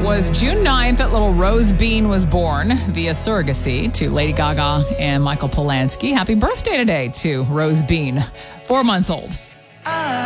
was June 9th that little Rose Bean was born via surrogacy to Lady Gaga and Michael Polanski. Happy birthday today to Rose Bean, 4 months old.